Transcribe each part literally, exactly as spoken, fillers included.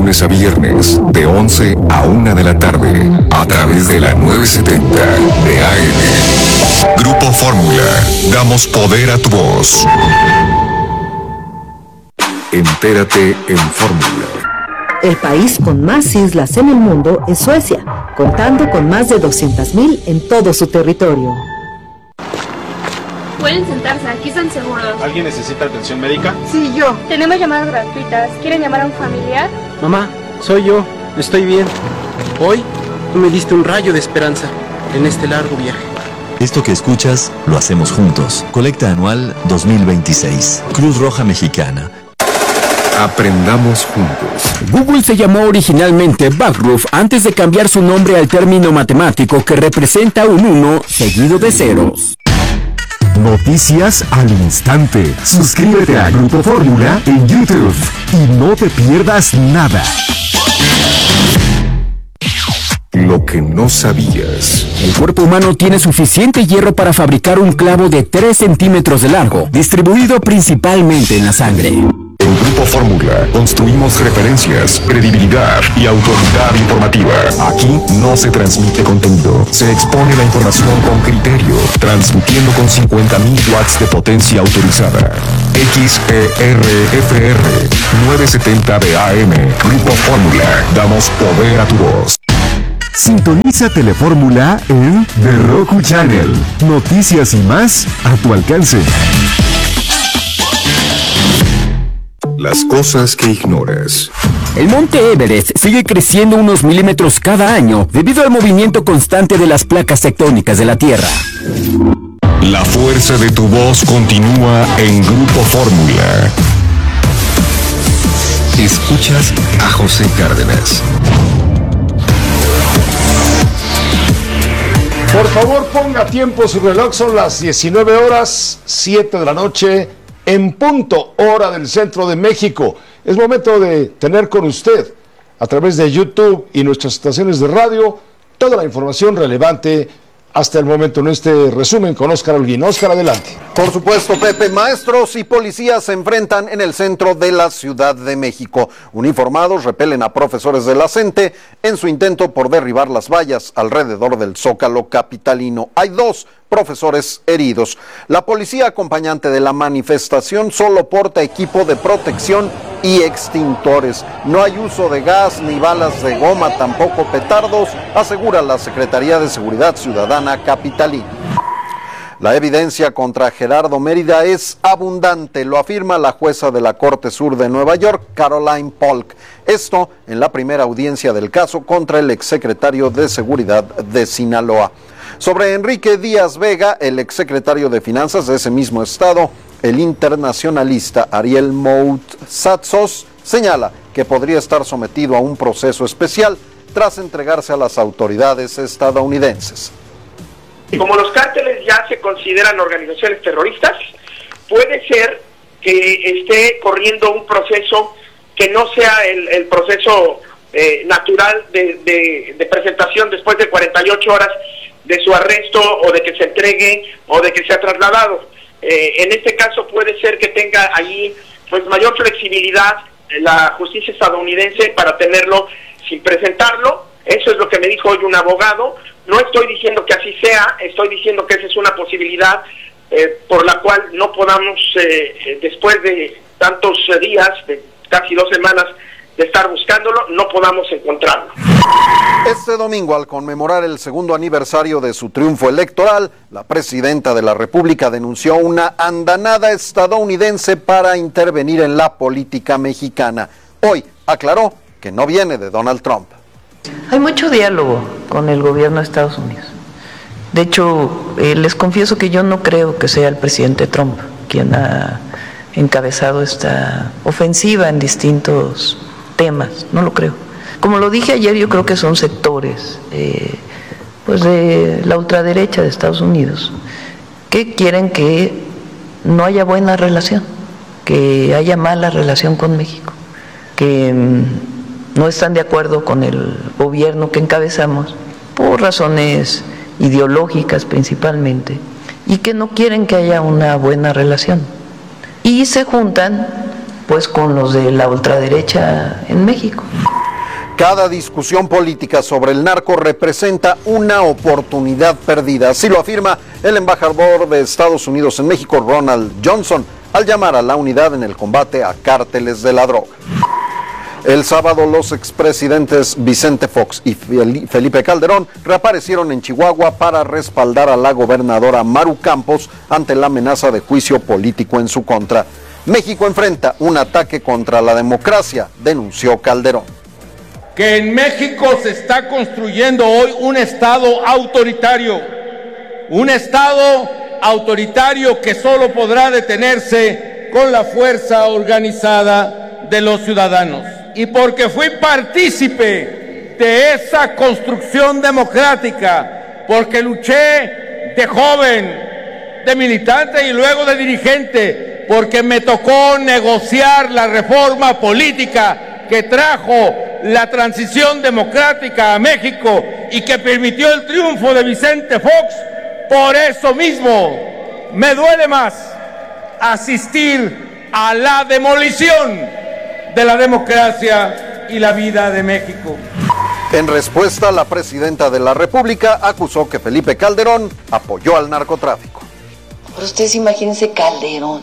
lunes a viernes, de once a una de la tarde, a través de la novecientos setenta de A M. Grupo Fórmula, damos poder a tu voz. Entérate en Fórmula. El país con más islas en el mundo es Suecia, contando con más de doscientas mil en todo su territorio. Pueden sentarse, aquí están seguros. ¿Alguien necesita atención médica? Sí, yo. Tenemos llamadas gratuitas. ¿Quieren llamar a un familiar? Mamá, soy yo. Estoy bien. Hoy tú me diste un rayo de esperanza en este largo viaje. Esto que escuchas, lo hacemos juntos. Colecta anual dos mil veintiséis. Cruz Roja Mexicana. Aprendamos juntos. Google se llamó originalmente Backroof antes de cambiar su nombre al término matemático que representa un uno seguido de ceros. Noticias al instante. Suscríbete a Grupo Fórmula en YouTube y no te pierdas nada. Lo que no sabías. El cuerpo humano tiene suficiente hierro para fabricar un clavo de tres centímetros de largo, distribuido principalmente en la sangre. En Grupo Fórmula construimos referencias, credibilidad y autoridad informativa. Aquí no se transmite contenido, se expone la información con criterio, transmitiendo con cincuenta mil watts de potencia autorizada. X E R F R novecientos setenta de A M. Grupo Fórmula, damos poder a tu voz. Sintoniza Telefórmula en The Roku Channel. Noticias y más a tu alcance. Las cosas que ignoras. El monte Everest sigue creciendo unos milímetros cada año debido al movimiento constante de las placas tectónicas de la Tierra. La fuerza de tu voz continúa en Grupo Fórmula. Escuchas a José Cárdenas. Por favor, ponga tiempo su reloj, son las diecinueve horas, siete de la noche, en punto, hora del centro de México. Es momento de tener con usted, a través de YouTube y nuestras estaciones de radio, toda la información relevante hasta el momento en este resumen con Óscar Holguín. Óscar, adelante. Por supuesto, Pepe. Maestros y policías se enfrentan en el centro de la Ciudad de México. Uniformados repelen a profesores de la CENTE en su intento por derribar las vallas alrededor del Zócalo capitalino. Hay dos profesores heridos. La policía acompañante de la manifestación solo porta equipo de protección y extintores. No hay uso de gas ni balas de goma, tampoco petardos, asegura la Secretaría de Seguridad Ciudadana capitalina. La evidencia contra Gerardo Mérida es abundante, lo afirma la jueza de la Corte Sur de Nueva York, Caroline Polk. Esto en la primera audiencia del caso contra el exsecretario de Seguridad de Sinaloa. Sobre Enrique Díaz Vega, el exsecretario de Finanzas de ese mismo estado, el internacionalista Ariel Moutsatzos señala que podría estar sometido a un proceso especial tras entregarse a las autoridades estadounidenses. Como los cárteles ya se consideran organizaciones terroristas, puede ser que esté corriendo un proceso que no sea el, el proceso eh, natural de, de, de presentación después de cuarenta y ocho horas de su arresto o de que se entregue o de que sea trasladado. Eh, en este caso puede ser que tenga allí pues mayor flexibilidad la justicia estadounidense para tenerlo sin presentarlo. Eso es lo que me dijo hoy un abogado. No estoy diciendo que así sea, estoy diciendo que esa es una posibilidad eh, por la cual no podamos, eh, después de tantos eh, días, de casi dos semanas de estar buscándolo, no podamos encontrarlo. Este domingo, al conmemorar el segundo aniversario de su triunfo electoral, la presidenta de la República denunció una andanada estadounidense para intervenir en la política mexicana. Hoy aclaró que no viene de Donald Trump. Hay mucho diálogo con el gobierno de Estados Unidos. De hecho, eh, les confieso que yo no creo que sea el presidente Trump quien ha encabezado esta ofensiva en distintos temas, no lo creo. Como lo dije ayer, yo creo que son sectores eh, pues de la ultraderecha de Estados Unidos que quieren que no haya buena relación, que haya mala relación con México, que mm, no están de acuerdo con el gobierno que encabezamos por razones ideológicas principalmente y que no quieren que haya una buena relación. Y se juntan pues con los de la ultraderecha en México. Cada discusión política sobre el narco representa una oportunidad perdida. Así lo afirma el embajador de Estados Unidos en México, Ronald Johnson, al llamar a la unidad en el combate a cárteles de la droga. El sábado, los expresidentes Vicente Fox y Felipe Calderón reaparecieron en Chihuahua para respaldar a la gobernadora Maru Campos ante la amenaza de juicio político en su contra. México enfrenta un ataque contra la democracia, denunció Calderón. Que en México se está construyendo hoy un Estado autoritario, un Estado autoritario que solo podrá detenerse con la fuerza organizada de los ciudadanos. Y porque fui partícipe de esa construcción democrática, porque luché de joven, de militante y luego de dirigente, porque me tocó negociar la reforma política que trajo la transición democrática a México y que permitió el triunfo de Vicente Fox, por eso mismo me duele más asistir a la demolición de la democracia y la vida de México. En respuesta, la presidenta de la República acusó que Felipe Calderón apoyó al narcotráfico. Pero ustedes imagínense Calderón,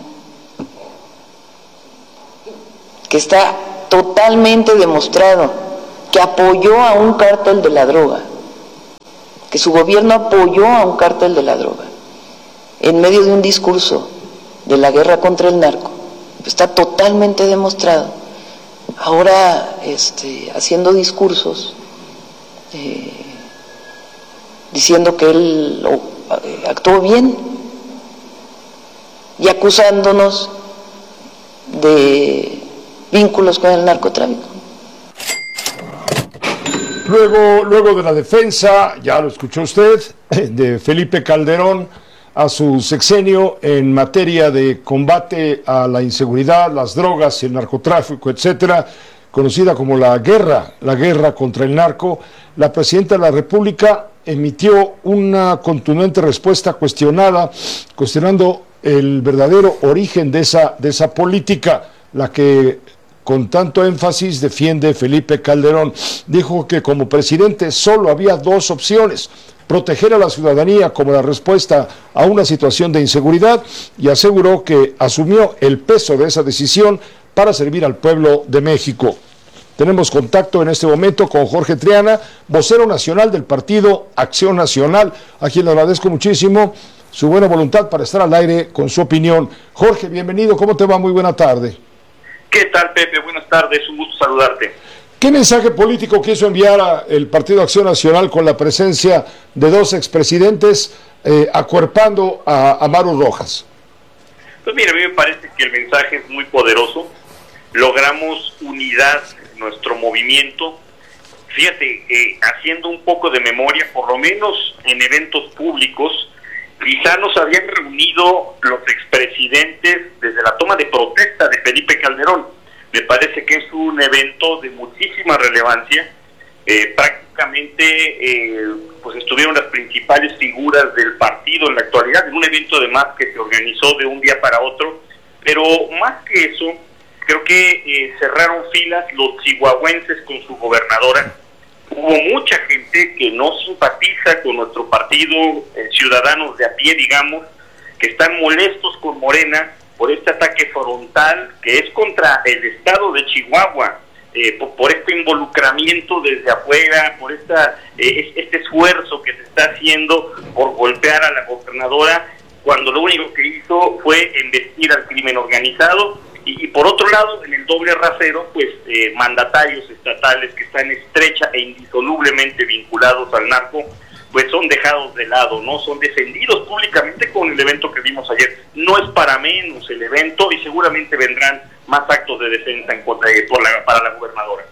que está totalmente demostrado que apoyó a un cártel de la droga, que su gobierno apoyó a un cártel de la droga, en medio de un discurso de la guerra contra el narco. Está totalmente demostrado. Ahora, este, haciendo discursos, eh, diciendo que él lo, eh, actuó bien y acusándonos de vínculos con el narcotráfico. Luego, luego de la defensa, ya lo escuchó usted, de Felipe Calderón a su sexenio en materia de combate a la inseguridad, las drogas, el narcotráfico, etcétera, conocida como la guerra, la guerra contra el narco, la presidenta de la República emitió una contundente respuesta cuestionada, cuestionando el verdadero origen de esa, de esa política, la que con tanto énfasis defiende Felipe Calderón. Dijo que como presidente solo había dos opciones: proteger a la ciudadanía como la respuesta a una situación de inseguridad, y aseguró que asumió el peso de esa decisión para servir al pueblo de México. Tenemos contacto en este momento con Jorge Triana, vocero nacional del Partido Acción Nacional, a quien le agradezco muchísimo su buena voluntad para estar al aire con su opinión. Jorge, bienvenido, ¿cómo te va? Muy buena tarde. ¿Qué tal, Pepe? Buenas tardes, un gusto saludarte. ¿Qué mensaje político quiso enviar a el Partido Acción Nacional con la presencia de dos expresidentes eh, acuerpando a, a Maru Rojas? Pues mira, a mí me parece que el mensaje es muy poderoso. Logramos unidad en nuestro movimiento. Fíjate, eh, haciendo un poco de memoria, por lo menos en eventos públicos, quizá nos habían reunido los expresidentes desde la toma de protesta de Felipe Calderón. Me parece que es un evento de muchísima relevancia. Eh, prácticamente eh, pues estuvieron las principales figuras del partido en la actualidad, en un evento además que se organizó de un día para otro. Pero más que eso, creo que eh, cerraron filas los chihuahuenses con su gobernadora. Hubo mucha gente que no simpatiza con nuestro partido, eh, ciudadanos de a pie, digamos, que están molestos con Morena por este ataque frontal que es contra el estado de Chihuahua, eh, por, por este involucramiento desde afuera, por esta eh, este esfuerzo que se está haciendo por golpear a la gobernadora, cuando lo único que hizo fue embestir al crimen organizado. Y, y por otro lado, en el doble rasero, pues eh, mandatarios estatales que están estrecha e indisolublemente vinculados al narco, pues son dejados de lado, ¿no? Son defendidos públicamente con el evento que vimos ayer. No es para menos el evento y seguramente vendrán más actos de defensa en contra de, por la, para la gobernadora.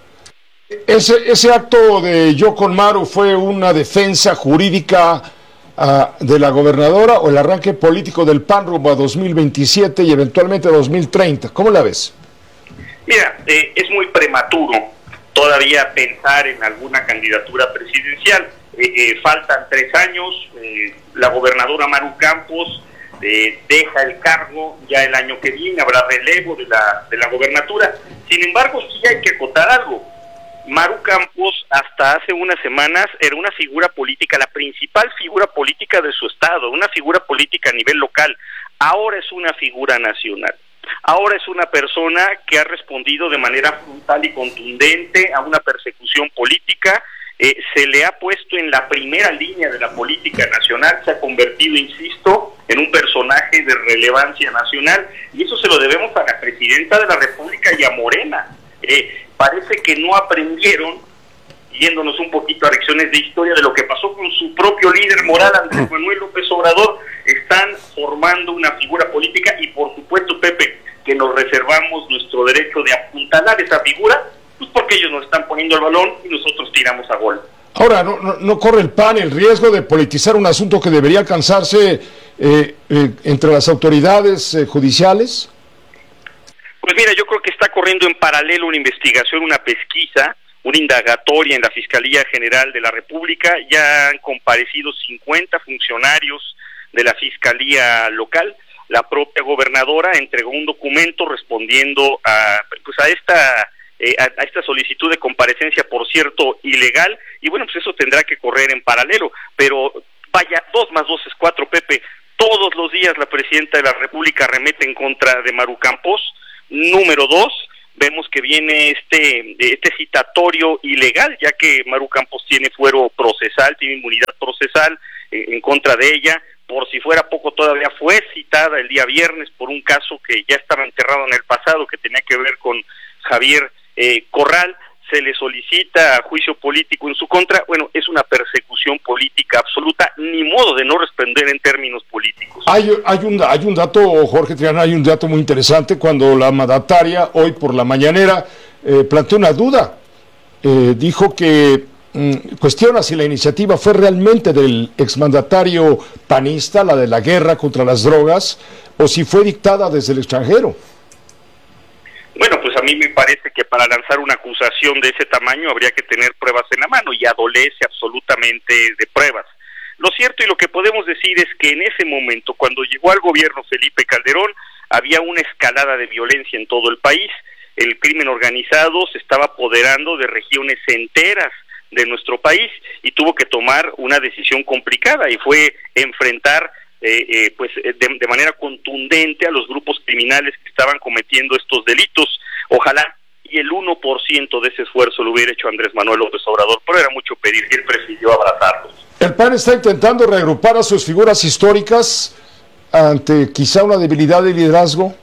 Ese, ese acto de Yo con Maru fue una defensa jurídica Uh, de la gobernadora, o el arranque político del P A N rumbo a dos mil veintisiete y eventualmente dos mil treinta. ¿Cómo la ves? Mira, eh, es muy prematuro todavía pensar en alguna candidatura presidencial. Eh, eh, faltan tres años, eh, la gobernadora Maru Campos eh, deja el cargo ya el año que viene, habrá relevo de la, de la gobernatura. Sin embargo, sí hay que acotar algo. Maru Campos hasta hace unas semanas era una figura política, la principal figura política de su estado, una figura política a nivel local. Ahora es una figura nacional. Ahora es una persona que ha respondido de manera frontal y contundente a una persecución política. Eh, se le ha puesto en la primera línea de la política nacional, se ha convertido, insisto, en un personaje de relevancia nacional, y eso se lo debemos a la presidenta de la República y a Morena. Eh, parece que no aprendieron, yéndonos un poquito a lecciones de historia, de lo que pasó con su propio líder moral, Andrés Manuel López Obrador. Están formando una figura política y, por supuesto, Pepe, que nos reservamos nuestro derecho de apuntalar esa figura, pues porque ellos nos están poniendo el balón y nosotros tiramos a gol. Ahora, ¿no, no, no corre el P A N el riesgo de politizar un asunto que debería alcanzarse eh, eh, entre las autoridades eh, judiciales? Pues mira, yo creo que está corriendo en paralelo una investigación, una pesquisa, una indagatoria en la Fiscalía General de la República. Ya han comparecido cincuenta funcionarios de la Fiscalía local. La propia gobernadora entregó un documento respondiendo a, pues a esta eh, a, a esta solicitud de comparecencia, por cierto, ilegal, y bueno, pues eso tendrá que correr en paralelo, pero vaya, dos más dos es cuatro, Pepe. Todos los días la presidenta de la República remete en contra de Maru Campos. Número dos, vemos que viene este este citatorio ilegal, ya que Maru Campos tiene fuero procesal, tiene inmunidad procesal eh, en contra de ella. Por si fuera poco, todavía fue citada el día viernes por un caso que ya estaba enterrado en el pasado, que tenía que ver con Javier eh, Corral. Se le solicita juicio político en su contra. Bueno, es una persecución política absoluta, ni modo de no responder en términos políticos. Hay, hay, un, hay un dato, Jorge Triana, hay un dato muy interesante cuando la mandataria hoy por la mañanera eh, planteó una duda. Eh, dijo que mm, cuestiona si la iniciativa fue realmente del exmandatario panista, la de la guerra contra las drogas, o si fue dictada desde el extranjero. Bueno, pues a mí me parece que para lanzar una acusación de ese tamaño habría que tener pruebas en la mano, y adolece absolutamente de pruebas. Lo cierto y lo que podemos decir es que en ese momento, cuando llegó al gobierno Felipe Calderón, había una escalada de violencia en todo el país. El crimen organizado se estaba apoderando de regiones enteras de nuestro país y tuvo que tomar una decisión complicada, y fue enfrentar Eh, eh, pues de, de manera contundente a los grupos criminales que estaban cometiendo estos delitos. Ojalá y el uno por ciento de ese esfuerzo lo hubiera hecho Andrés Manuel López Obrador, pero era mucho pedir, y él prefirió abrazarlos. ¿El P A N está intentando reagrupar a sus figuras históricas ante quizá una debilidad de liderazgo?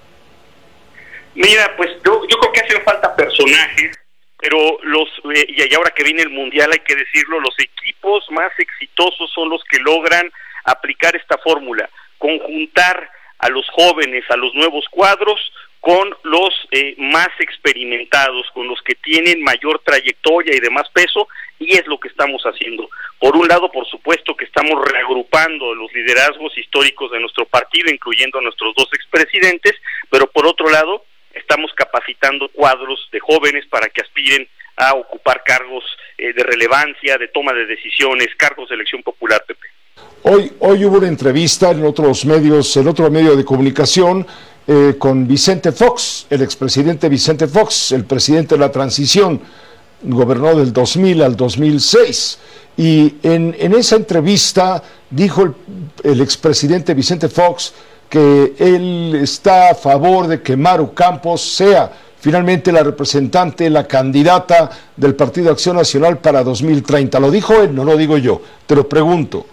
Mira, pues yo, yo creo que hacen falta personajes, pero los eh, y ahora que viene el Mundial, hay que decirlo, los equipos más exitosos son los que logran aplicar esta fórmula, conjuntar a los jóvenes, a los nuevos cuadros, con los eh, más experimentados, con los que tienen mayor trayectoria y de más peso, y es lo que estamos haciendo. Por un lado, por supuesto que estamos reagrupando los liderazgos históricos de nuestro partido, incluyendo a nuestros dos expresidentes, pero por otro lado, estamos capacitando cuadros de jóvenes para que aspiren a ocupar cargos eh, de relevancia, de toma de decisiones, cargos de elección popular, Pepe. Hoy, hoy hubo una entrevista en otros medios, en otro medio de comunicación, eh, con Vicente Fox, el expresidente Vicente Fox, el presidente de la transición, gobernó del dos mil al dos mil seis. Y en, en esa entrevista dijo el, el expresidente Vicente Fox que él está a favor de que Maru Campos sea finalmente la representante, la candidata del Partido Acción Nacional para dos mil treinta. ¿Lo dijo él? No lo digo yo. Te lo pregunto.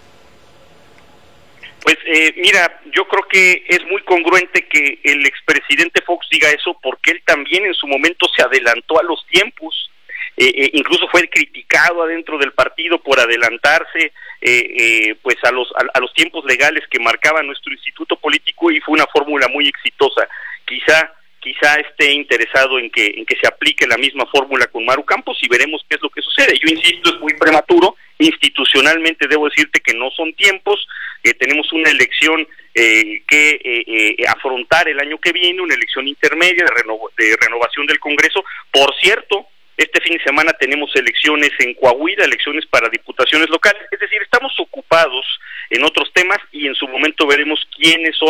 Pues eh, mira, yo creo que es muy congruente que el expresidente Fox diga eso, porque él también en su momento se adelantó a los tiempos, eh, eh, incluso fue criticado adentro del partido por adelantarse eh, eh, pues a los a, a los tiempos legales que marcaba nuestro instituto político, y fue una fórmula muy exitosa. Quizá quizá esté interesado en que en que se aplique la misma fórmula con Maru Campos, y veremos qué es lo que sucede. Yo insisto, es muy prematuro. Institucionalmente debo decirte que no son tiempos, que tenemos una elección eh, que eh, eh, afrontar el año que viene, una elección intermedia de, reno- de renovación del Congreso. Por cierto, este fin de semana tenemos elecciones en Coahuila, elecciones para diputaciones locales. Es decir, estamos ocupados en otros temas, y en su momento veremos quiénes son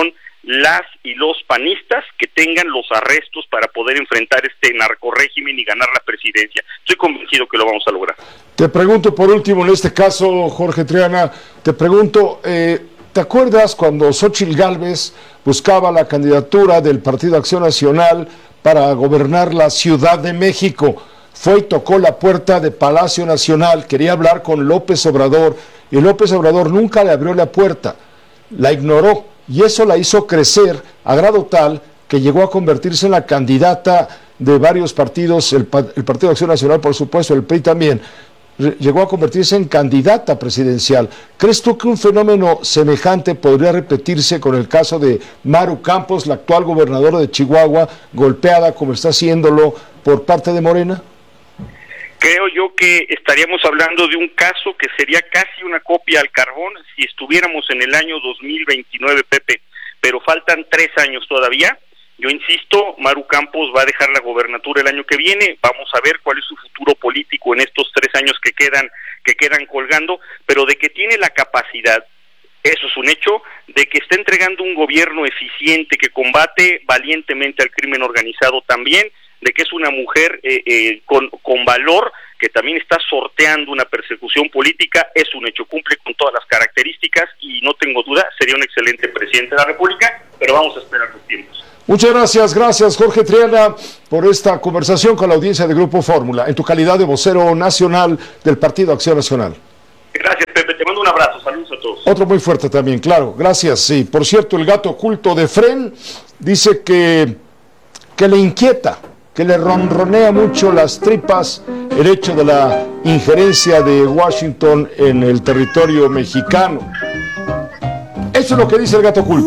las y los panistas que tengan los arrestos para poder enfrentar este narcorrégimen y ganar la presidencia. Estoy convencido que lo vamos a lograr. Te pregunto por último, en este caso, Jorge Triana, te pregunto, eh, ¿te acuerdas cuando Xóchitl Gálvez buscaba la candidatura del Partido Acción Nacional para gobernar la Ciudad de México? Fue y tocó la puerta de Palacio Nacional, quería hablar con López Obrador, y López Obrador nunca le abrió la puerta, la ignoró, y eso la hizo crecer a grado tal que llegó a convertirse en la candidata de varios partidos, el, el Partido Acción Nacional, por supuesto, el P R I también, llegó a convertirse en candidata presidencial. ¿Crees tú que un fenómeno semejante podría repetirse con el caso de Maru Campos, la actual gobernadora de Chihuahua, golpeada como está haciéndolo por parte de Morena? Creo yo que estaríamos hablando de un caso que sería casi una copia al carbón si estuviéramos en el año dos mil veintinueve, Pepe, pero faltan tres años todavía. Yo insisto, Maru Campos va a dejar la gobernatura el año que viene, vamos a ver cuál es su futuro político en estos tres años que quedan, que quedan colgando, pero de que tiene la capacidad, eso es un hecho, de que está entregando un gobierno eficiente que combate valientemente al crimen organizado también, de que es una mujer eh, eh, con, con valor, que también está sorteando una persecución política, es un hecho, cumple con todas las características y no tengo duda, sería un excelente presidente de la República, pero vamos a esperar los tiempos. Muchas gracias, gracias Jorge Triana por esta conversación con la audiencia de Grupo Fórmula, en tu calidad de vocero nacional del Partido Acción Nacional. Gracias, Pepe, te mando un abrazo, saludos a todos. Otro muy fuerte también, claro, gracias. Sí, por cierto, el gato oculto de Fren dice que, que le inquieta, que le ronronea mucho las tripas el hecho de la injerencia de Washington en el territorio mexicano. Eso es lo que dice el gato oculto.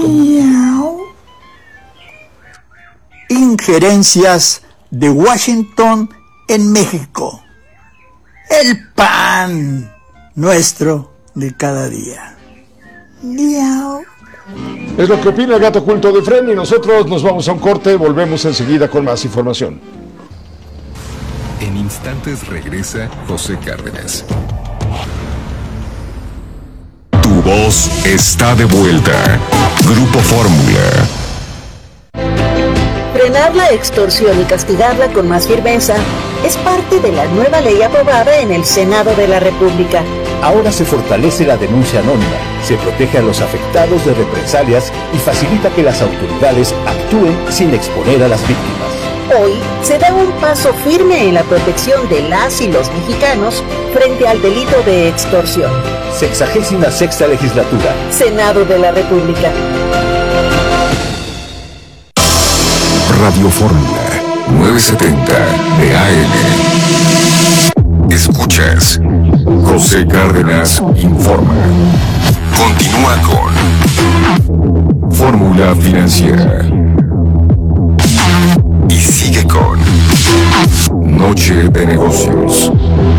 Injerencias de Washington en México. El pan nuestro de cada día. Miau. Es lo que opina el gato oculto de Fren y nosotros nos vamos a un corte, volvemos enseguida con más información. En instantes regresa José Cárdenas. Tu voz está de vuelta. Grupo Fórmula. Frenar la extorsión y castigarla con más firmeza es parte de la nueva ley aprobada en el Senado de la República. Ahora se fortalece la denuncia anónima, se protege a los afectados de represalias y facilita que las autoridades actúen sin exponer a las víctimas. Hoy se da un paso firme en la protección de las y los mexicanos frente al delito de extorsión. Sexagésima sexta legislatura. Senado de la República. Radio Fórmula novecientos setenta de A M. Escuchas José Cárdenas informa. Continúa con Fórmula Financiera. Y sigue con Noche de Negocios.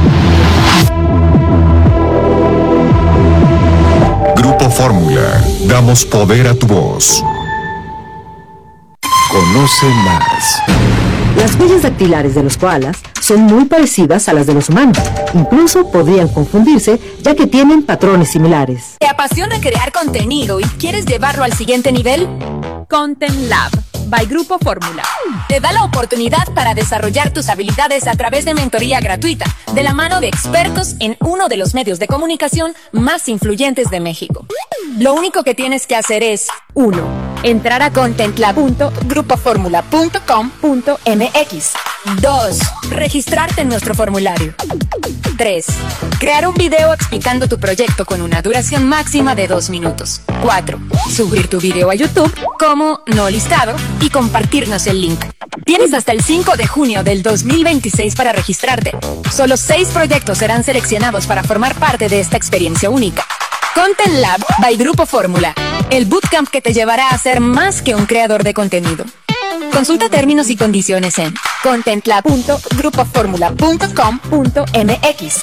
Grupo Fórmula. Damos poder a tu voz. Conoce más. Las huellas dactilares de los koalas son muy parecidas a las de los humanos. Incluso podrían confundirse, ya que tienen patrones similares. ¿Te apasiona crear contenido y quieres llevarlo al siguiente nivel? Content Lab by Grupo Fórmula te da la oportunidad para desarrollar tus habilidades a través de mentoría gratuita, de la mano de expertos en uno de los medios de comunicación más influyentes de México. Lo único que tienes que hacer es uno. Entrar a contentlab punto grupo fórmula punto com punto m x. dos. Registrarte en nuestro formulario. tres. Crear un video explicando tu proyecto con una duración máxima de dos minutos. cuatro. Subir tu video a YouTube como no listado y compartirnos el link. Tienes hasta el cinco de junio del dos mil veintiséis para registrarte. Solo seis proyectos serán seleccionados para formar parte de esta experiencia única. Content Lab by Grupo Fórmula, el bootcamp que te llevará a ser más que un creador de contenido. Consulta términos y condiciones en contentlab punto grupo fórmula punto com punto m x.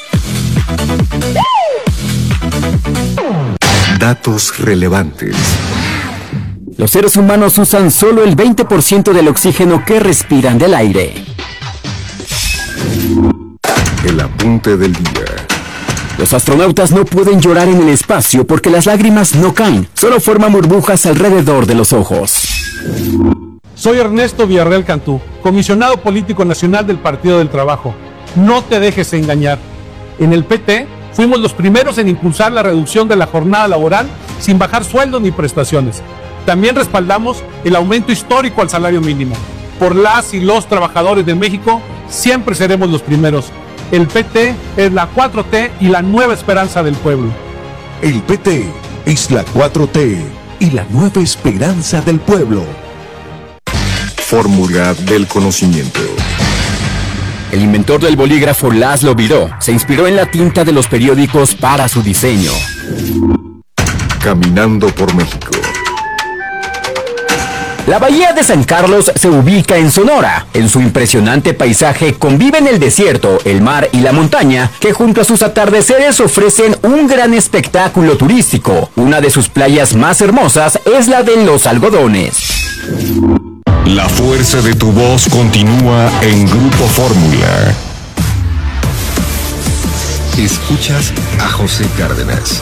Datos relevantes. Los seres humanos usan solo el veinte por ciento del oxígeno que respiran del aire. El apunte del día. Los astronautas no pueden llorar en el espacio porque las lágrimas no caen, solo forman burbujas alrededor de los ojos. Soy Ernesto Villarreal Cantú, comisionado político nacional del Partido del Trabajo. No te dejes engañar. En el P T fuimos los primeros en impulsar la reducción de la jornada laboral sin bajar sueldos ni prestaciones. También respaldamos el aumento histórico al salario mínimo. Por las y los trabajadores de México, siempre seremos los primeros. El P T es la cuatro T y la nueva esperanza del pueblo. El P T es la cuatro T y la nueva esperanza del pueblo. Fórmula del conocimiento. El inventor del bolígrafo Laszlo Biró se inspiró en la tinta de los periódicos para su diseño. Caminando por México. La bahía de San Carlos se ubica en Sonora. En su impresionante paisaje conviven el desierto, el mar y la montaña, que junto a sus atardeceres ofrecen un gran espectáculo turístico. Una de sus playas más hermosas es la de Los Algodones. La fuerza de tu voz continúa en Grupo Fórmula. Escuchas a José Cárdenas.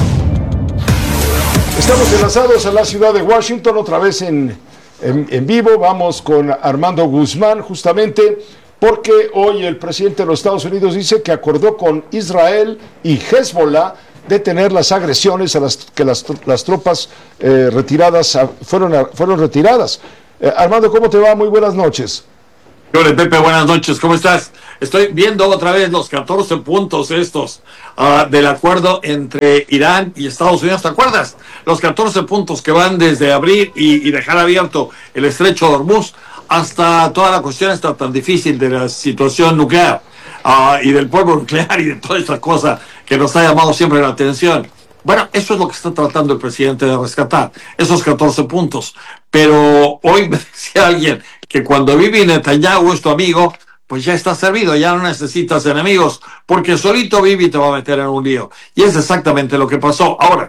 Estamos enlazados a la ciudad de Washington, otra vez en, en, en vivo. Vamos con Armando Guzmán, justamente porque hoy el presidente de los Estados Unidos dice que acordó con Israel y Hezbollah detener las agresiones a las que las, las tropas eh, retiradas fueron, fueron retiradas. Eh, Armando, ¿cómo te va? Muy buenas noches. Hola Pepe, buenas noches, ¿cómo estás? Estoy viendo otra vez los catorce puntos estos uh, del acuerdo entre Irán y Estados Unidos, ¿te acuerdas? Los catorce puntos que van desde abrir y, y dejar abierto el estrecho de Hormuz hasta toda la cuestión esta tan difícil de la situación nuclear uh, y del polvo nuclear y de toda esta cosa que nos ha llamado siempre la atención. Bueno, eso es lo que está tratando el presidente de rescatar, esos catorce puntos. Pero hoy me decía alguien que cuando Bibi Netanyahu es tu amigo, pues ya está servido, ya no necesitas enemigos, porque solito Bibi te va a meter en un lío. Y es exactamente lo que pasó. Ahora,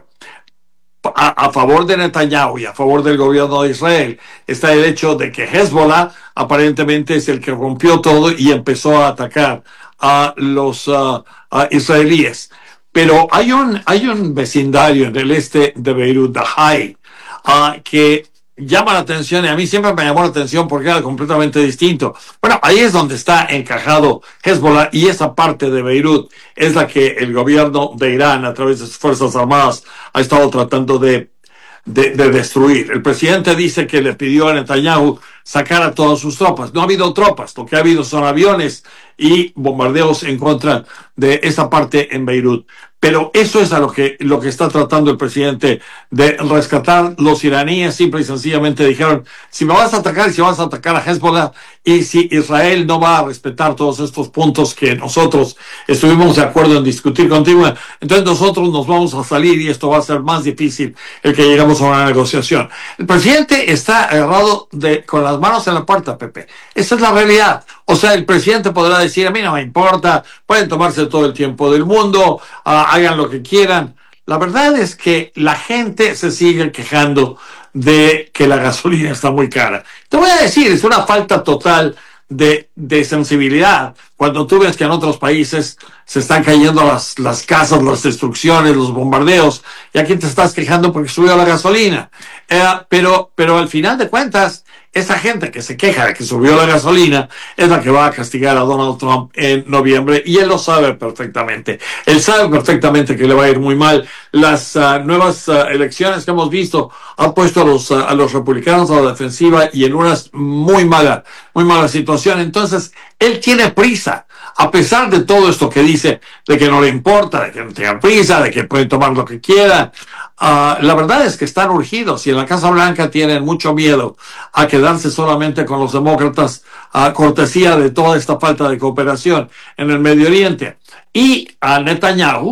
a, a favor de Netanyahu y a favor del gobierno de Israel está el hecho de que Hezbollah aparentemente es el que rompió todo y empezó a atacar a los uh, a israelíes. Pero hay un, hay un vecindario en el este de Beirut, Dahai, uh, que llama la atención, y a mí siempre me llamó la atención porque era completamente distinto. Bueno, ahí es donde está encajado Hezbollah, y esa parte de Beirut es la que el gobierno de Irán, a través de sus Fuerzas Armadas, ha estado tratando de, de, de destruir. El presidente dice que le pidió a Netanyahu sacar a todas sus tropas. No ha habido tropas, lo que ha habido son aviones y bombardeos en contra de esa parte en Beirut. Pero eso es a lo que, lo que está tratando el presidente de rescatar. Los iraníes simple y sencillamente dijeron, si me vas a atacar, si vas a atacar a Hezbollah, y si Israel no va a respetar todos estos puntos que nosotros estuvimos de acuerdo en discutir contigo, entonces nosotros nos vamos a salir y esto va a ser más difícil el que lleguemos a una negociación. El presidente está agarrado de, con las manos en la puerta, Pepe. Esa es la realidad. O sea, el presidente podrá decir, a mí no me importa, pueden tomarse todo el tiempo del mundo, uh, hagan lo que quieran. La verdad es que la gente se sigue quejando de que la gasolina está muy cara. Te voy a decir, es una falta total de, de sensibilidad cuando tú ves que en otros países se están cayendo las, las casas, las destrucciones, los bombardeos, y aquí te estás quejando porque subió la gasolina. Eh, pero, pero al final de cuentas, esa gente que se queja de que subió la gasolina es la que va a castigar a Donald Trump en noviembre, y él lo sabe perfectamente. Él sabe perfectamente que le va a ir muy mal. Las uh, nuevas uh, elecciones que hemos visto han puesto a los, uh, a los republicanos a la defensiva y en una muy mala, muy mala situación. Entonces, él tiene prisa, a pesar de todo esto que dice, de que no le importa, de que no tenga prisa, de que pueden tomar lo que quieran. Uh, la verdad es que están urgidos, y en la Casa Blanca tienen mucho miedo a quedarse solamente con los demócratas a cortesía de toda esta falta de cooperación en el Medio Oriente. Y a Netanyahu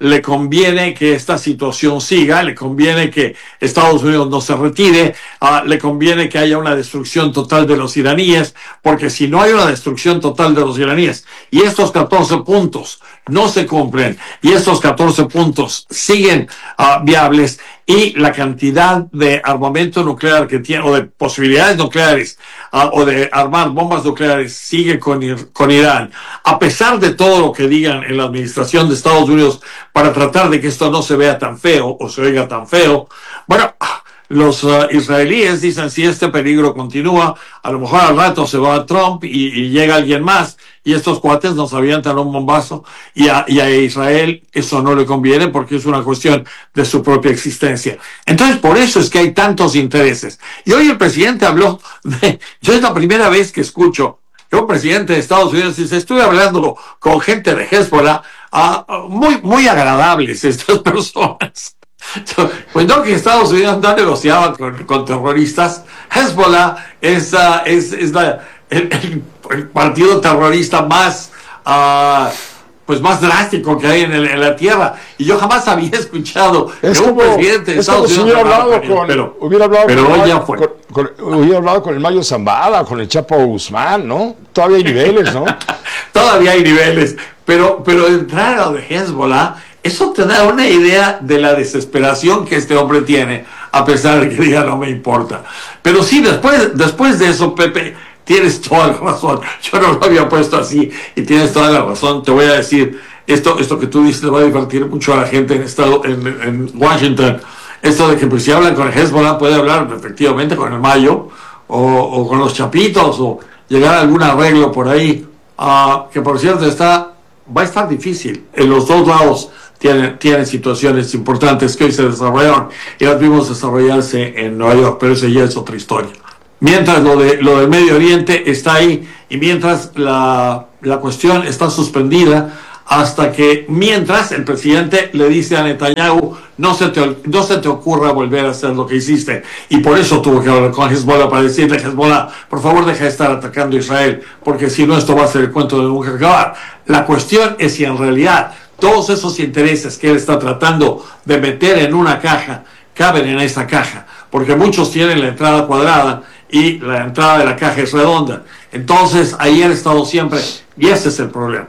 le conviene que esta situación siga, le conviene que Estados Unidos no se retire, uh, le conviene que haya una destrucción total de los iraníes, porque si no hay una destrucción total de los iraníes y estos catorce puntos no se cumplen y estos catorce puntos siguen uh, viables y la cantidad de armamento nuclear que tiene, o de posibilidades nucleares, uh, o de armar bombas nucleares sigue con, con Irán, a pesar de todo lo que digan en la administración de Estados Unidos para tratar de que esto no se vea tan feo o se oiga tan feo, bueno, los uh, israelíes dicen si este peligro continúa, a lo mejor al rato se va Trump y, y llega alguien más y estos cuates nos avientan un bombazo y a, y a Israel eso no le conviene porque es una cuestión de su propia existencia. Entonces por eso es que hay tantos intereses. Y hoy el presidente habló de, yo es la primera vez que escucho que un presidente de Estados Unidos dice, estuve hablando con gente de Hezbollah, uh, muy, muy agradables estas personas. Pues no, que Estados Unidos no negociaba con, con terroristas. Hezbollah es, uh, es, es la, el, el, el partido terrorista más uh, pues más drástico que hay en, el, en la tierra, y yo jamás había escuchado es que un como, presidente de Estados si Unidos hubiera hablado con, pero, hubiera hablado pero con, hoy el, ya fue. Con, con, hubiera hablado con el Mayo Zambada, con el Chapo Guzmán, ¿no? Todavía hay niveles, ¿no? Todavía hay niveles, pero, pero entrar a lo de Hezbollah, eso te da una idea de la desesperación que este hombre tiene, a pesar de que diga no me importa. Pero sí, después, después de eso, Pepe, tienes toda la razón. Yo no lo había puesto así y tienes toda la razón. Te voy a decir, esto, esto que tú dices le va a divertir mucho a la gente en, estado, en, en Washington. Esto de que pues, si hablan con el Hezbollah puede hablar efectivamente con el Mayo o, o con los Chapitos o llegar a algún arreglo por ahí, uh, que por cierto está, va a estar difícil. En los dos lados tienen, tienen situaciones importantes que hoy se desarrollaron y las vimos desarrollarse en Nueva York, pero esa ya es otra historia. Mientras lo de lo del Medio Oriente está ahí y mientras la, la cuestión está suspendida hasta que mientras el presidente le dice a Netanyahu no se te, no se te ocurra volver a hacer lo que hiciste, y por eso tuvo que hablar con Hezbollah para decirle Hezbollah, por favor deja de estar atacando a Israel porque si no esto va a ser el cuento de nunca acabar. La cuestión es si en realidad todos esos intereses que él está tratando de meter en una caja caben en esa caja, porque muchos tienen la entrada cuadrada y la entrada de la caja es redonda. Entonces, ahí han estado siempre, y ese es el problema.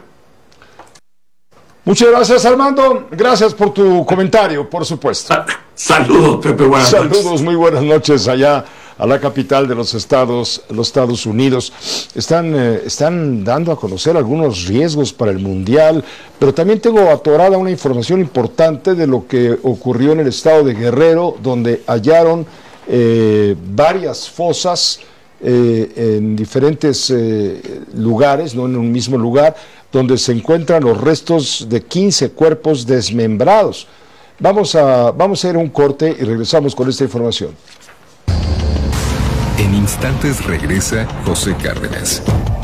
Muchas gracias, Armando. Gracias por tu comentario, por supuesto. Saludos, Pepe. Buenas Saludos, noches. Muy buenas noches allá a la capital de los Estados, los Estados Unidos. Están, eh, están dando a conocer algunos riesgos para el Mundial, pero también tengo atorada una información importante de lo que ocurrió en el estado de Guerrero, donde hallaron Eh, varias fosas eh, en diferentes eh, lugares, no en un mismo lugar, donde se encuentran los restos de quince cuerpos desmembrados. Vamos a, vamos a ir a un corte y regresamos con esta información. En instantes regresa José Cárdenas.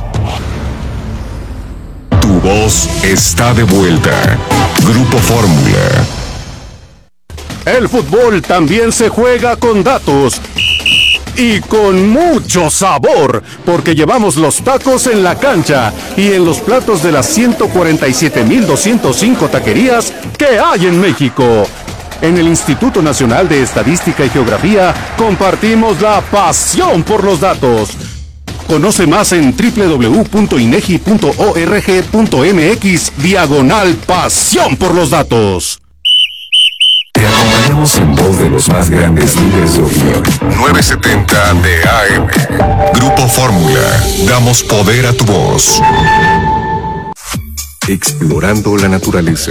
Tu voz está de vuelta. Grupo Fórmula. El fútbol también se juega con datos y con mucho sabor, porque llevamos los tacos en la cancha y en los platos de las ciento cuarenta y siete mil doscientos cinco taquerías que hay en México. En el Instituto Nacional de Estadística y Geografía compartimos la pasión por los datos. Conoce más en doble u doble u doble u punto inegi punto org punto mx diagonal pasión por los datos. Te acompañamos en voz de los más grandes líderes de opinión. novecientos setenta de A M. Grupo Fórmula. Damos poder a tu voz. Explorando la naturaleza.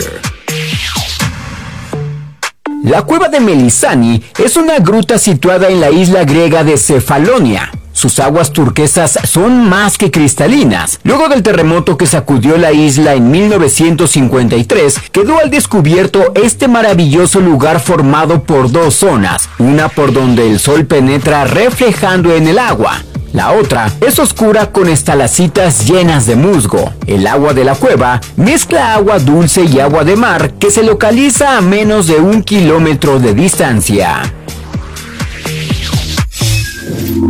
La cueva de Melisani es una gruta situada en la isla griega de Cefalonia. Sus aguas turquesas son más que cristalinas. Luego del terremoto que sacudió la isla en mil novecientos cincuenta y tres, quedó al descubierto este maravilloso lugar formado por dos zonas, una por donde el sol penetra reflejando en el agua. La otra es oscura con estalactitas llenas de musgo. El agua de la cueva mezcla agua dulce y agua de mar que se localiza a menos de un kilómetro de distancia.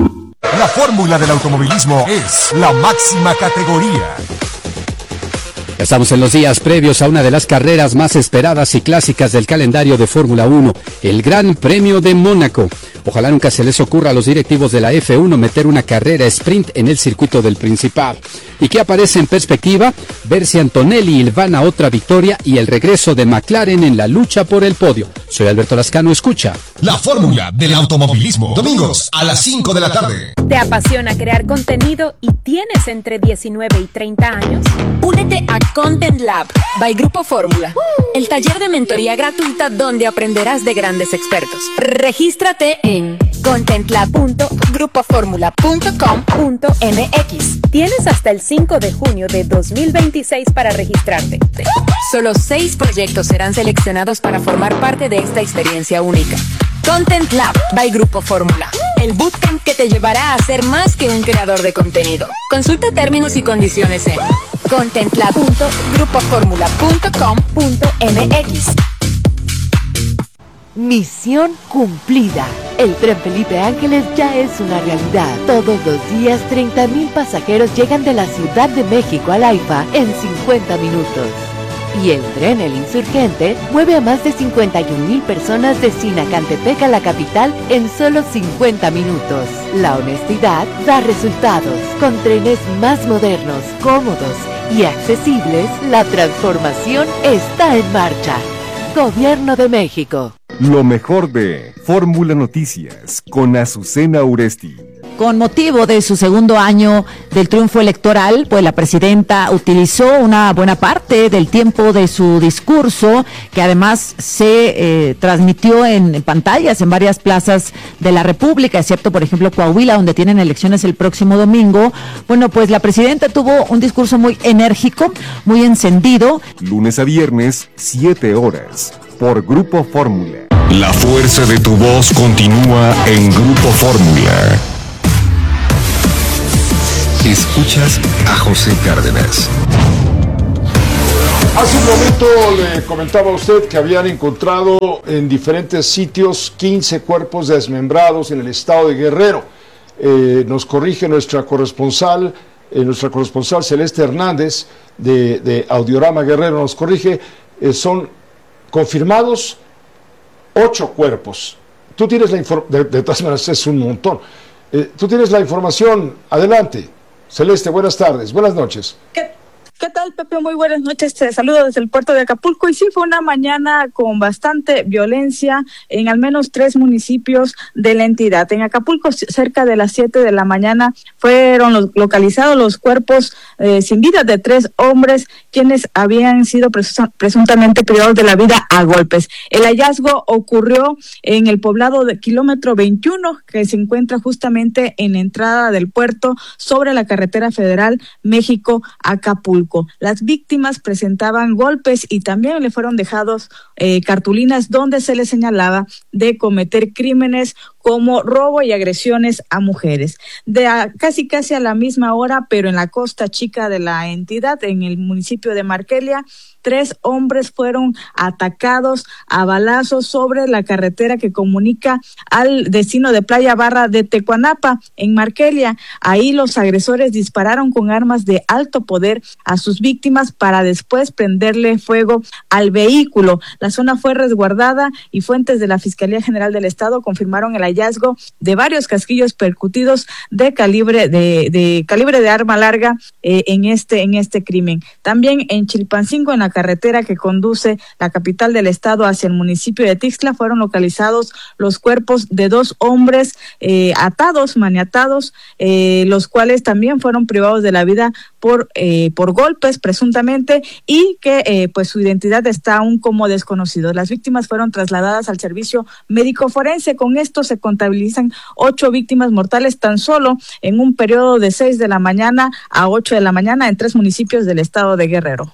La fórmula del automovilismo es la máxima categoría. Estamos en los días previos a una de las carreras más esperadas y clásicas del calendario de Fórmula uno, el Gran Premio de Mónaco. Ojalá nunca se les ocurra a los directivos de la F uno meter una carrera sprint en el circuito del Principado. ¿Y qué aparece en perspectiva? Ver si Antonelli hilvana otra victoria y el regreso de McLaren en la lucha por el podio. Soy Alberto Lascano, escucha. La fórmula del automovilismo. Domingos a las cinco de la tarde. ¿Te apasiona crear contenido y tienes entre diecinueve y treinta años? Únete a Content Lab by Grupo Fórmula, el taller de mentoría gratuita donde aprenderás de grandes expertos. Regístrate en contentlab punto grupo formula punto com punto m x. Tienes hasta el cinco de junio de dos mil veintiséis para registrarte. Solo seis proyectos serán seleccionados para formar parte de esta experiencia única. Content Lab by Grupo Fórmula, el bootcamp que te llevará a ser más que un creador de contenido. Consulta términos y condiciones en contentlab punto grupo formula punto com punto m x. Misión cumplida. El tren Felipe Ángeles ya es una realidad. Todos los días treinta mil pasajeros llegan de la Ciudad de México al AIFA en cincuenta minutos. Y el tren El Insurgente mueve a más de cincuenta y un mil personas de Sinacantepec a la capital en solo cincuenta minutos. La honestidad da resultados. Con trenes más modernos, cómodos y accesibles, la transformación está en marcha. Gobierno de México. Lo mejor de Fórmula Noticias con Azucena Uresti. Con motivo de su segundo año del triunfo electoral, pues la presidenta utilizó una buena parte del tiempo de su discurso, que además se eh, transmitió en pantallas en varias plazas de la República, excepto, por ejemplo, Coahuila, donde tienen elecciones el próximo domingo. Bueno, pues la presidenta tuvo un discurso muy enérgico, muy encendido. Lunes a viernes, siete horas, por Grupo Fórmula. La fuerza de tu voz continúa en Grupo Fórmula. Escuchas a José Cárdenas. Hace un momento le comentaba a usted que habían encontrado en diferentes sitios quince cuerpos desmembrados en el estado de Guerrero. Eh, nos corrige nuestra corresponsal, eh, nuestra corresponsal Celeste Hernández de, de Audiorama Guerrero, nos corrige, eh, son confirmados ocho cuerpos. Tú tienes la información, de, de todas maneras es un montón. Eh, tú tienes la información, adelante. Celeste, buenas tardes, buenas noches. ¿Qué, qué tal, Pepe? Muy buenas noches, te saludo desde el puerto de Acapulco. Y sí, fue una mañana con bastante violencia en al menos tres municipios de la entidad. En Acapulco, cerca de las siete de la mañana, fueron los, localizados los cuerpos eh, sin vida de tres hombres quienes habían sido presu- presuntamente privados de la vida a golpes. El hallazgo ocurrió en el poblado de kilómetro veintiuno, que se encuentra justamente en la entrada del puerto sobre la carretera federal México-Acapulco. Las víctimas presentaban golpes y también le fueron dejados eh, cartulinas donde se les señalaba de cometer crímenes como robo y agresiones a mujeres. De a, casi casi a la misma hora, pero en la costa chica de la entidad, en el municipio de Marquelia, tres hombres fueron atacados a balazos sobre la carretera que comunica al destino de Playa Barra de Tecuanapa, en Marquelia. Ahí los agresores dispararon con armas de alto poder a sus víctimas para después prenderle fuego al vehículo. La zona fue resguardada y fuentes de la Fiscalía General del Estado confirmaron el hallazgo de varios casquillos percutidos de calibre de, de calibre de arma larga eh, en este en este crimen. También en Chilpancingo, en la carretera que conduce la capital del estado hacia el municipio de Tixtla, fueron localizados los cuerpos de dos hombres eh, atados, maniatados, eh, los cuales también fueron privados de la vida por eh, por golpes presuntamente, y que eh, pues su identidad está aún como desconocido. Las víctimas fueron trasladadas al servicio médico forense. Con esto se contabilizan ocho víctimas mortales tan solo en un periodo de seis de la mañana a ocho de la mañana en tres municipios del estado de Guerrero.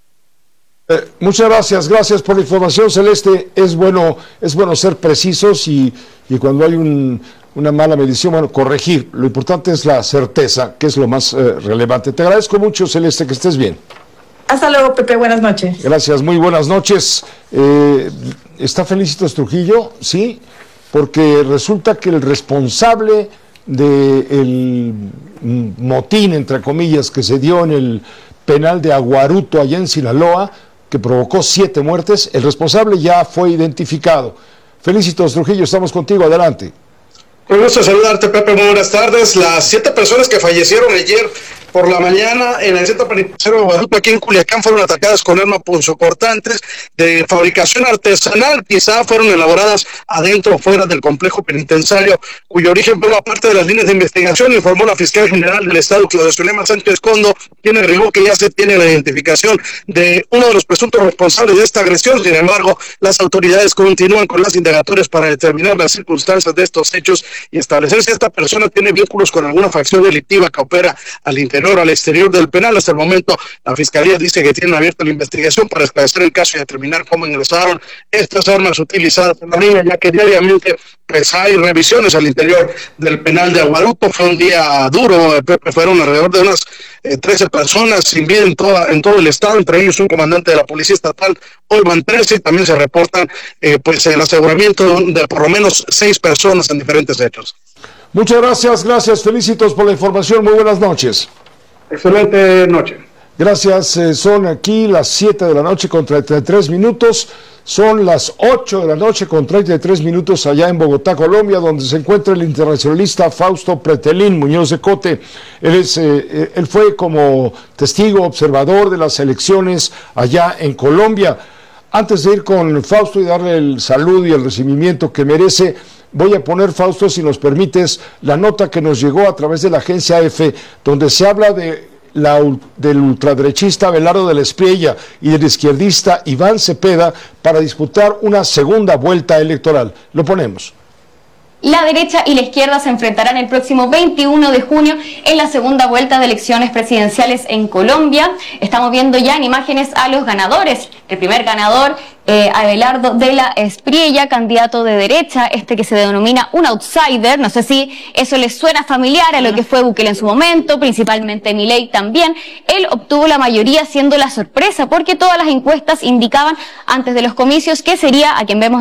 Eh, muchas gracias, gracias por la información, Celeste. Es bueno, es bueno ser precisos y, y cuando hay un, una mala medición, bueno, corregir. Lo importante es la certeza, que es lo más eh, relevante. Te agradezco mucho, Celeste, que estés bien. Hasta luego, Pepe, buenas noches. Gracias, muy buenas noches. Eh, ¿Está Felicitos Trujillo? Sí, porque resulta que el responsable del motín, entre comillas, que se dio en el penal de Aguaruto, allá en Sinaloa, que provocó siete muertes. El responsable ya fue identificado. Felicitos, Trujillo, estamos contigo, adelante. Un gusto saludarte, Pepe, muy buenas tardes. Las siete personas que fallecieron ayer por la mañana en el centro penitenciario de Guadalupe, aquí en Culiacán, fueron atacadas con armas punzocortantes de fabricación artesanal, quizá fueron elaboradas adentro o fuera del complejo penitenciario, cuyo origen forma parte de las líneas de investigación, informó la fiscal general del Estado, Claudia Zulema Sánchez Condo, quien agregó que ya se tiene la identificación de uno de los presuntos responsables de esta agresión. Sin embargo, las autoridades continúan con las indagatorias para determinar las circunstancias de estos hechos y establecer si esta persona tiene vínculos con alguna facción delictiva que opera al interior o al exterior del penal. Hasta el momento, la Fiscalía dice que tienen abierta la investigación para esclarecer el caso y determinar cómo ingresaron estas armas utilizadas en la línea, ya que diariamente pues hay revisiones al interior del penal de Aguaruto. Fue un día duro, Pepe, fueron alrededor de unas eh, trece personas sin vida en, toda, en todo el estado, entre ellos un comandante de la Policía Estatal. Hoy van trece y también se reportan eh, pues el aseguramiento de por lo menos seis personas en diferentes hechos. Muchas gracias, gracias, Felicitos por la información, muy buenas noches. Excelente noche. Gracias, eh, son aquí las siete de la noche con treinta y tres minutos, son las ocho de la noche con treinta y tres minutos allá en Bogotá, Colombia, donde se encuentra el internacionalista Fausto Pretelín Muñoz de Cote. Él, es, eh, él fue como testigo observador de las elecciones allá en Colombia. Antes de ir con Fausto y darle el saludo y el recibimiento que merece, voy a poner, Fausto, si nos permites, la nota que nos llegó a través de la agencia A F, donde se habla de la, del ultraderechista Abelardo de la Espriella y del izquierdista Iván Cepeda para disputar una segunda vuelta electoral. Lo ponemos. La derecha y la izquierda se enfrentarán el próximo veintiuno de junio en la segunda vuelta de elecciones presidenciales en Colombia. Estamos viendo ya en imágenes a los ganadores. El primer ganador, eh, Abelardo de la Espriella, candidato de derecha, este que se denomina un outsider. No sé si eso les suena familiar a lo que fue Bukele en su momento, principalmente Milei también. Él obtuvo la mayoría, siendo la sorpresa, porque todas las encuestas indicaban antes de los comicios que sería a quien vemos